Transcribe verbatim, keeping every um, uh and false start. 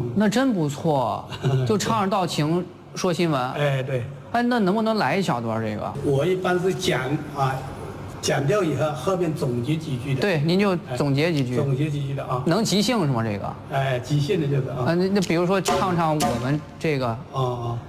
那真不错，就唱着道情说新闻。 哎，对。 哎，那能不能来一小段这个？ 我一般是讲啊，讲掉以后后面总结几句的。 对，您就总结几句。 总结几句的啊。 能即兴是吗？这个？ 哎，即兴的就是啊。 啊，那那比如说唱唱我们这个。 哦哦。